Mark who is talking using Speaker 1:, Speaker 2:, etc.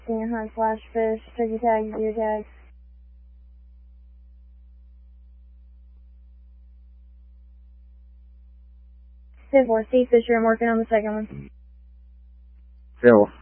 Speaker 1: Senior hunt slash fish, turkey tag, deer tag. Step 4, Steve Fisher, I'm working on the second one.
Speaker 2: Phil.